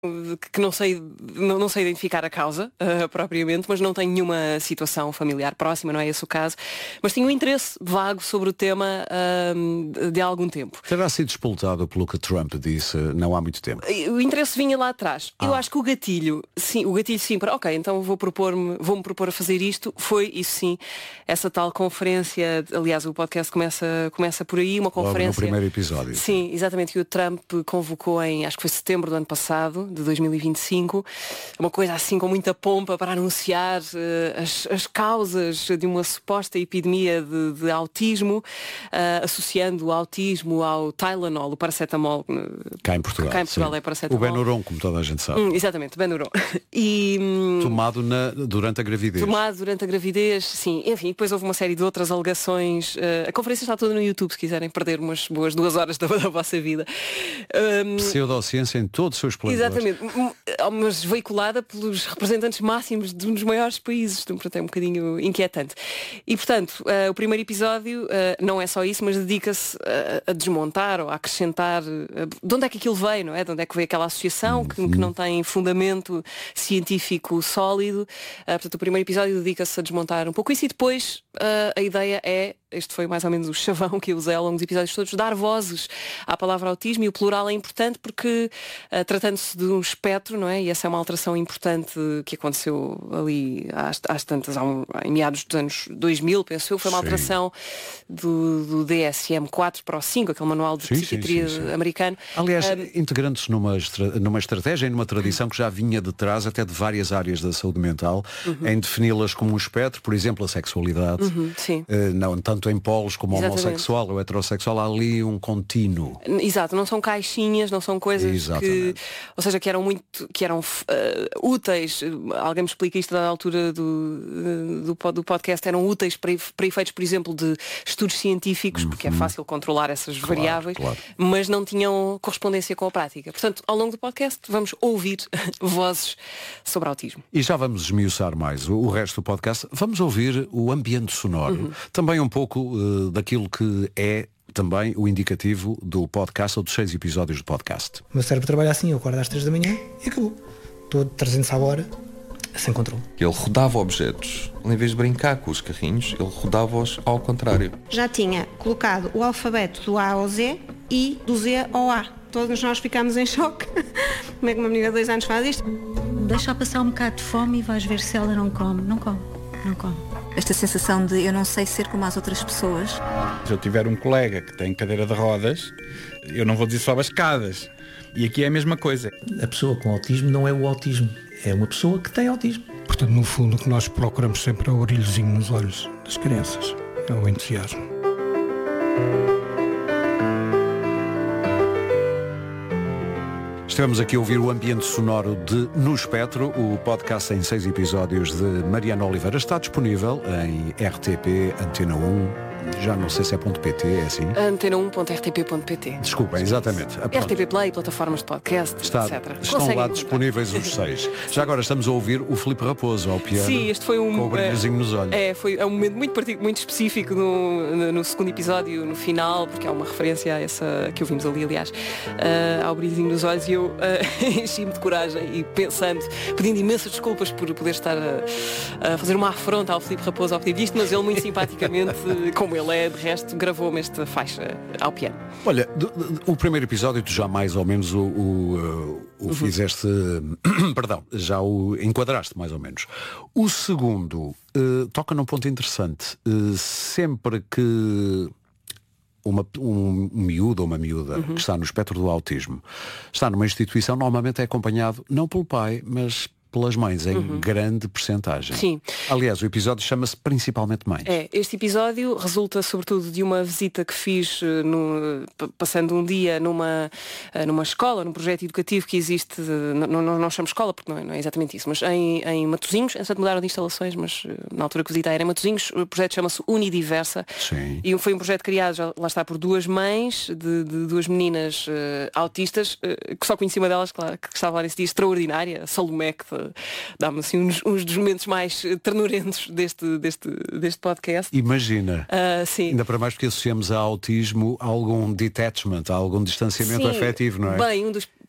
que não sei identificar a causa propriamente, mas não tenho nenhuma situação familiar próxima, não é esse o caso, mas tinha um interesse vago sobre o tema de algum tempo. Terá sido expulsado pelo que Trump disse não há muito tempo. O interesse vinha lá atrás. Eu acho que o gatilho sim, para ok, então vou-me propor a fazer isto, foi isso sim, essa tal conferência, aliás o podcast começa por aí, uma conferência. Logo no primeiro episódio. Sim, exatamente, que o Trump convocou em, acho que foi setembro do ano passado, de 2025, uma coisa assim com muita pompa para anunciar as causas de uma suposta epidemia de autismo, associando o autismo ao Tylenol, o paracetamol. Cá em Portugal, é paracetamol. O Benuron, como toda a gente sabe. Exatamente, Benuron. Tomado durante a gravidez. Tomado durante a gravidez, sim. Enfim, depois houve uma série de outras alegações. A conferência está toda no YouTube, se quiserem perder umas boas 2 horas da vossa vida. Pseudociência em todos os seus planos. Exatamente, mas veiculada pelos representantes máximos de um dos maiores países, portanto é um bocadinho inquietante. E portanto, o primeiro episódio não é só isso, mas dedica-se a desmontar ou a acrescentar de onde é que aquilo veio, não é? De onde é que veio aquela associação que não tem fundamento científico sólido. Portanto, o primeiro episódio dedica-se a desmontar um pouco isso e depois a ideia é, este foi mais ou menos o chavão que eu usei ao longo dos episódios todos, dar vozes à palavra autismo, e o plural é importante porque tratando-se de um espectro, não é? E essa é uma alteração importante que aconteceu ali às tantas, em meados dos anos 2000, penso eu, foi uma alteração do DSM-4 para o 5, aquele manual de psiquiatria americano. Aliás, integrando-se numa estratégia e numa tradição que já vinha de trás até de várias áreas da saúde mental, em defini-las como um espectro, por exemplo, a sexualidade, não tanto em polos como homossexual ou heterossexual, há ali um contínuo. Exato, não são caixinhas, não são coisas que, ou seja, que eram úteis. Alguém me explica isto da altura do podcast, eram úteis para efeitos, por exemplo, de estudos científicos, porque é fácil controlar essas variáveis, mas não tinham correspondência com a prática. Portanto, ao longo do podcast vamos ouvir vozes sobre autismo. E já vamos esmiuçar mais o resto do podcast. Vamos ouvir o ambiente sonoro, também um pouco daquilo que é também o indicativo do podcast ou dos 6 episódios do podcast. O meu cérebro trabalha assim, eu acordo às 3 da manhã e acabou. Estou de 300 à hora, sem controle. Ele rodava objetos. Em vez de brincar com os carrinhos, ele rodava-os ao contrário. Já tinha colocado o alfabeto do A ao Z e do Z ao A. Todos nós ficámos em choque. Como é que uma menina de 2 anos faz isto? Deixa passar um bocado de fome e vais ver se ela não come. Não come. Esta sensação de eu não sei ser como as outras pessoas. Se eu tiver um colega que tem cadeira de rodas, eu não vou dizer sobe as escadas. E aqui é a mesma coisa. A pessoa com autismo não é o autismo, é uma pessoa que tem autismo. Portanto, no fundo, o que nós procuramos sempre é o brilhozinho nos olhos das crianças, é o entusiasmo. Estivemos aqui a ouvir o ambiente sonoro de No Espectro, o podcast em 6 episódios de Mariana Oliveira. Está disponível em RTP, Antena 1, já não sei se é .pt, é assim? Antena1.rtp.pt. Desculpem, exatamente. RTP Play, plataformas de podcast, etc. Estão lá disponíveis os 6. Já agora estamos a ouvir o Filipe Raposo ao piano. Sim, este foi com o brilhozinho nos olhos. É um momento muito específico no segundo episódio, no final, porque há uma referência a essa que ouvimos ali, aliás, ao brilhozinho nos olhos, e eu enchi-me de coragem e pedindo imensas desculpas por poder estar a fazer uma afronta ao Filipe Raposo ao pedir disto, mas ele muito simpaticamente, como ele é, de resto, gravou-me esta faixa ao piano. Olha, o primeiro episódio tu já mais ou menos o fizeste, perdão, já o enquadraste mais ou menos. O segundo toca num ponto interessante. Sempre que um miúdo ou uma miúda que está no espectro do autismo está numa instituição, normalmente é acompanhado não pelo pai, mas pelas mães, em grande percentagem. Sim. Aliás, o episódio chama-se principalmente Mães. Este episódio resulta sobretudo de uma visita que fiz passando um dia numa escola, num projeto educativo que existe, não chamo escola porque não é exatamente isso, mas em Matosinhos, entretanto mudaram de instalações, mas na altura que visitei era em Matosinhos, o projeto chama-se Unidiversa. Sim. E foi um projeto criado, já lá está, por 2 mães de 2 meninas autistas, que só conheci uma delas, claro, que estava lá nesse dia, extraordinária, Salomé, que dá-me assim uns dos momentos mais ternurentos deste podcast. Imagina. Sim. Ainda para mais porque associamos a autismo a algum detachment, a algum distanciamento afetivo, não é? Bem,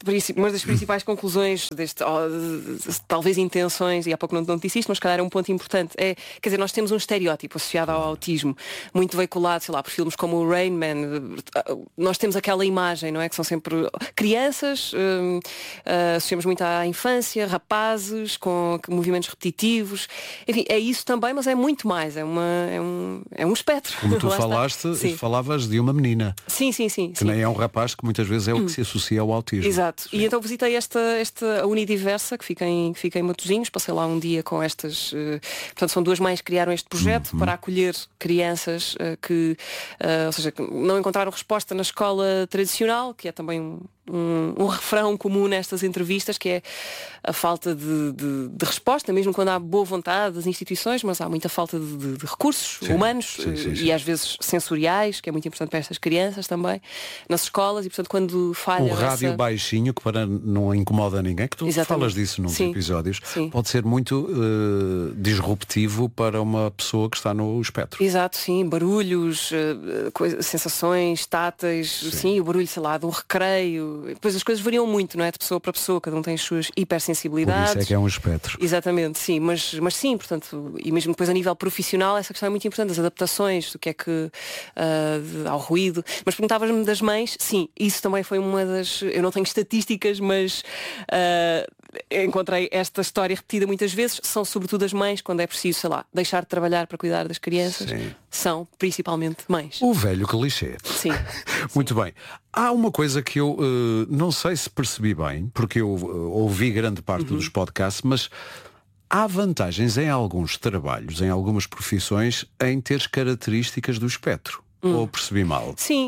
uma das principais conclusões deste, talvez intenções, e há pouco não disse isto, mas calhar é um ponto importante, quer dizer, nós temos um estereótipo associado ao autismo, muito veiculado, sei lá, por filmes como o Rain Man. Nós temos aquela imagem, não é? Que são sempre crianças, associamos muito à infância, rapazes, com movimentos repetitivos. Enfim, é isso também, mas é muito mais, é um espectro. Como tu falavas de uma menina. Sim. Que nem é um rapaz, que muitas vezes é o que se associa ao autismo. Exato. E então visitei esta Unidiversa, que fica em Matosinhos, passei lá um dia com estas, portanto são duas mães que criaram este projeto para acolher crianças que, ou seja, que não encontraram resposta na escola tradicional, que é também um refrão comum nestas entrevistas, que é a falta de resposta, mesmo quando há boa vontade das instituições, mas há muita falta de recursos humanos e às vezes sensoriais, que é muito importante para estas crianças também, nas escolas, e portanto quando falha o rádio baixinho, que para não incomoda ninguém, que tu falas disso nos episódios, pode ser muito disruptivo para uma pessoa que está no espectro. Exato, sim, barulhos, sensações táteis, o barulho, sei lá, de um recreio. Depois as coisas variam muito, não é? De pessoa para pessoa, cada um tem as suas hipersensibilidades. Por isso é que é um espectro. Exatamente, sim, mas sim, portanto, e mesmo depois a nível profissional, essa questão é muito importante, as adaptações, do que é que ao ruído. Mas perguntavas-me das mães, sim, isso também foi uma das. Eu não tenho estatísticas, mas encontrei esta história repetida muitas vezes. São sobretudo as mães, quando é preciso, sei lá, deixar de trabalhar para cuidar das crianças. São principalmente mães. O velho clichê. Sim. Muito bem. Há uma coisa que eu não sei se percebi bem, porque eu ouvi grande parte dos podcasts, mas há vantagens em alguns trabalhos, em algumas profissões, em teres características do espectro. Ou percebi mal? Sim.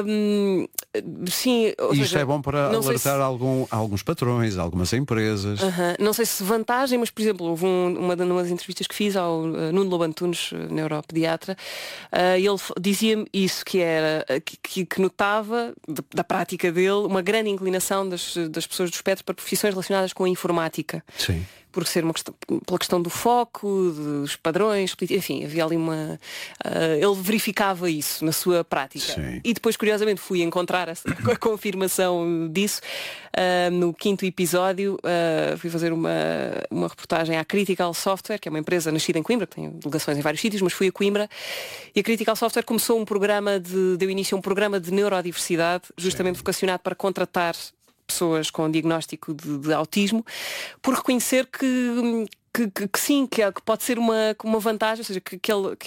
Sim. E isto é bom para alertar alguns patrões, algumas empresas. Não sei se vantagem, mas por exemplo, houve uma das entrevistas que fiz ao Nuno Lobo Antunes, neuropediatra, ele dizia-me isso, que era que notava da prática dele uma grande inclinação das pessoas do espectro para profissões relacionadas com a informática. Sim. Por ser pela questão do foco, dos padrões, enfim, havia ali ele verificava isso na sua prática. Sim. E depois, curiosamente, fui encontrar a confirmação disso no 5º episódio. Fui fazer uma reportagem à Critical Software, que é uma empresa nascida em Coimbra, que tem delegações em vários sítios, mas fui a Coimbra, e a Critical Software começou deu início a um programa de neurodiversidade, justamente vocacionado para contratar pessoas com diagnóstico de autismo, por reconhecer que sim, que pode ser uma vantagem, ou seja, que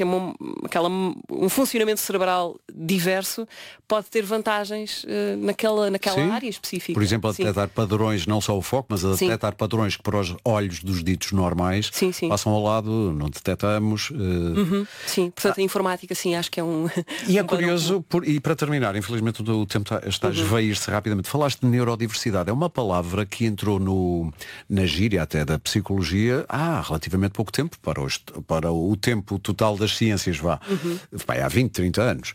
um funcionamento cerebral diverso pode ter vantagens naquela área específica. Por exemplo, a detectar padrões, não só o foco, mas a detectar padrões que para os olhos dos ditos normais passam ao lado, não detectamos. Sim, portanto a informática, sim, acho que é um... E é curioso, e para terminar, infelizmente o tempo está a esvair-se rapidamente, falaste de neurodiversidade, é uma palavra que entrou na gíria até da psicologia há relativamente pouco tempo, para o tempo total das ciências, há 20, 30 anos.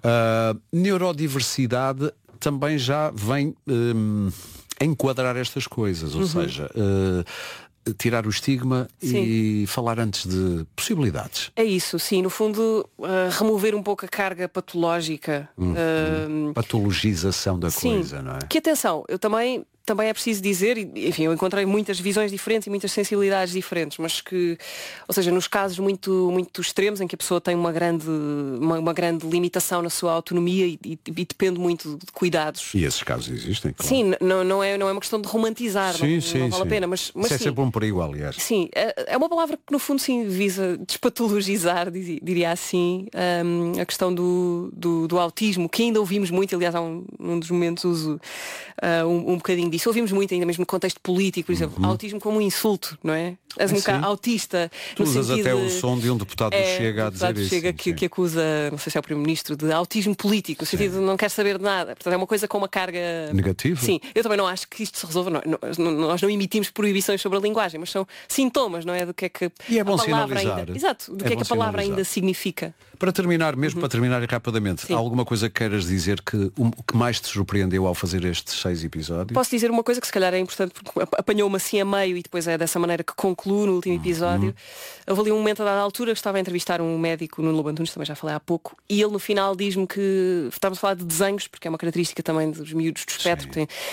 Neurodiversidade também já vem enquadrar estas coisas, ou seja, tirar o estigma e falar antes de possibilidades. É isso, sim, no fundo remover um pouco a carga patológica. Patologização da coisa, não é? Que atenção, eu também é preciso dizer, enfim, eu encontrei muitas visões diferentes e muitas sensibilidades diferentes, mas que, ou seja, nos casos muito, muito extremos em que a pessoa tem uma grande limitação na sua autonomia e depende muito de cuidados. E esses casos existem, claro. Sim, não é uma questão de romantizar, não vale a pena, mas é sempre um perigo, aliás. Sim, é uma palavra que no fundo sim visa despatologizar, diria assim, a questão do autismo, que ainda ouvimos muito, aliás, num dos momentos uso um bocadinho disso. Ouvimos muito, ainda mesmo no contexto político, por exemplo, autismo como um insulto, não é? És um bocado autista. Tu usas até o som de um deputado Chega a dizer isso. Chega que acusa, não sei se é o Primeiro-Ministro, de autismo político, no sentido de não quer saber de nada. Portanto, é uma coisa com uma carga negativa. Sim, eu também não acho que isto se resolva. Nós não emitimos proibições sobre a linguagem, mas são sintomas, não é? Do que é que e é bom a palavra sinalizar. Exato, do que é que a palavra ainda significa. Para terminar, para terminar rapidamente, há alguma coisa que queiras dizer que mais te surpreendeu ao fazer estes 6 episódios? Posso dizer uma coisa que se calhar é importante, porque apanhou-me assim a meio e depois é dessa maneira que concluo no último episódio. Houve ali um momento a dada altura que estava a entrevistar um médico, Nuno Lobo Antunes, também já falei há pouco, e ele no final diz-me que estávamos a falar de desenhos, porque é uma característica também dos miúdos do espectro.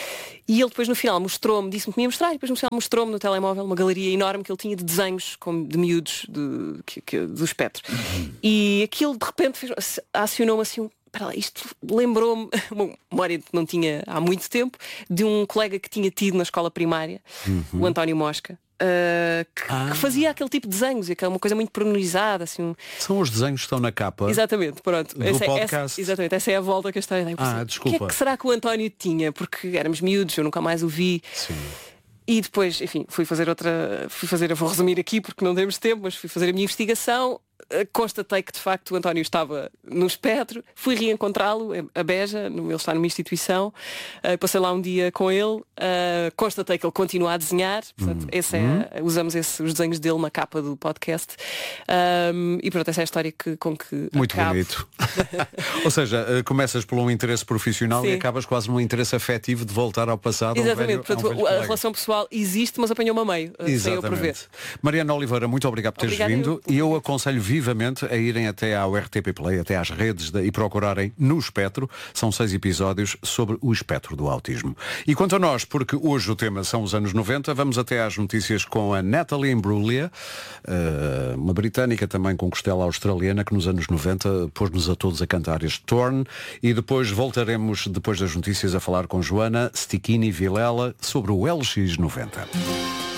E ele depois no final mostrou-me, disse-me que me ia mostrar, e depois no final mostrou-me no telemóvel uma galeria enorme que ele tinha de desenhos de miúdos do espectro. E aquilo de repente acionou-me assim para lá, isto lembrou-me uma memória que não tinha há muito tempo, de um colega que tinha tido na escola primária, o António Mosca. Que fazia aquele tipo de desenhos, que é uma coisa muito pormenorizada, assim. São os desenhos que estão na capa. Exatamente, pronto. Do podcast. Exatamente, essa é a volta que a história dá. Desculpa. O que é que será que o António tinha? Porque éramos miúdos, eu nunca mais o vi. Sim. E depois, enfim, vou resumir aqui porque não temos tempo, mas fui fazer a minha investigação. Constatei que de facto o António estava no espectro, fui reencontrá-lo a Beja, ele está numa instituição, passei lá um dia com ele, constatei que ele continua a desenhar, portanto, usamos os desenhos dele na capa do podcast, e pronto, essa é a história com que muito acabo. Bonito. Ou seja, começas por um interesse profissional. Sim. E acabas quase num interesse afetivo de voltar ao passado. Exatamente, portanto, a relação pessoal existe, mas apanhou-me a meio, sem eu prever. Mariana Oliveira, muito obrigado por teres vindo, e eu aconselho vivamente a irem até ao RTP Play, até às redes e procurarem no Espectro. São 6 episódios sobre o espectro do autismo. E quanto a nós, porque hoje o tema são os anos 90, vamos até às notícias com a Natalie Imbruglia, uma britânica também com costela australiana, que nos anos 90 pôs-nos a todos a cantar este Torn, e depois voltaremos, depois das notícias, a falar com Joana Stichini Vilela sobre o LX90.